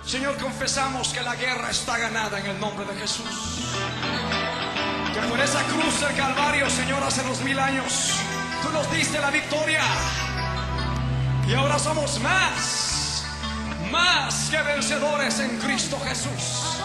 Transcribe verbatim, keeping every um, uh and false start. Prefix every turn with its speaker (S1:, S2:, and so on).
S1: Señor, confesamos que la guerra está ganada en el nombre de Jesús. Que por esa cruz del Calvario, Señor, hace dos mil años, tú nos diste la victoria. Y ahora somos más, más que vencedores en Cristo Jesús.